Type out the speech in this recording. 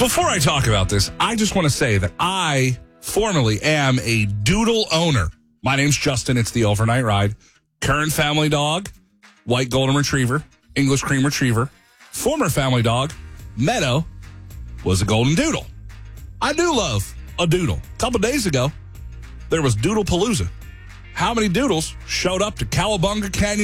Before I talk about this, I just want to say that I formerly am a doodle owner. My name's Justin. It's the Overnight Ride. Current family dog, white golden retriever, English cream retriever. Former family dog, Meadow, was a golden doodle. I do love a doodle. A couple days ago, there was Doodle Palooza. How many doodles showed up to Cowabunga Canyon